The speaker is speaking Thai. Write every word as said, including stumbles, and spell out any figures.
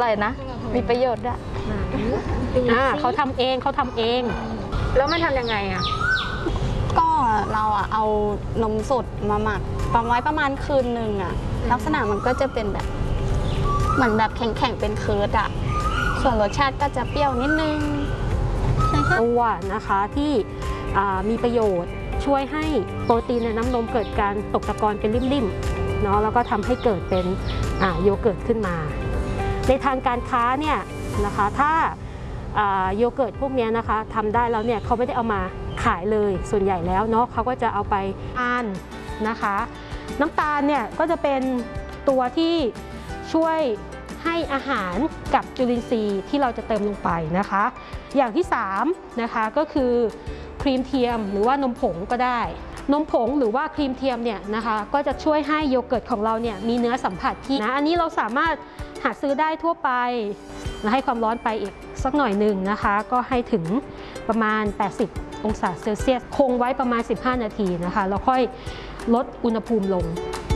ร่อยนะมีประโยชน์ด้วยอ่าเขาทำเองเขาทำเองแล้วมันทำยังไงอ่ะก็เราอะเอานมสดมาหมักประไว้ประมาณคืนหนึ่งอะลักษณะมันก็จะเป็นแบบเหมือนแบบแข็งๆเป็นเคิร์ดอะส่วนรสชาติก็จะเปรี้ยวนิดนึงตัวนะคะที่มีประโยชน์ช่วยให้โปรตีนในน้ำนมเกิดการตกตะกอนเป็นริ่มๆเนาะแล้วก็ทำให้เกิดเป็นโยเกิร์ตขึ้นมาในทางการค้าเนี่ยนะคะถ้าโยเกิร์ตพวกนี้นะคะทำได้แล้วเนี่ยเขาไม่ได้เอามาขายเลยส่วนใหญ่แล้วเนาะเขาก็จะเอาไปอ่านนะคะน้ำตาลเนี่ยก็จะเป็นตัวที่ช่วยให้อาหารกับจุลินทรีย์ที่เราจะเติมลงไปนะคะอย่างที่สามนะคะก็คือครีมเทียมหรือว่านมผงก็ได้นมผงหรือว่าครีมเทียมเนี่ยนะคะก็จะช่วยให้โยเกิร์ตของเราเนี่ยมีเนื้อสัมผัสที่นะอันนี้เราสามารถหาซื้อได้ทั่วไปให้ความร้อนไปอีกสักหน่อยหนึ่งนะคะก็ให้ถึงประมาณแปดสิบองศาเซลเซียสคงไว้ประมาณสิบห้านาทีนะคะแล้วค่อยลดอุณหภูมิลง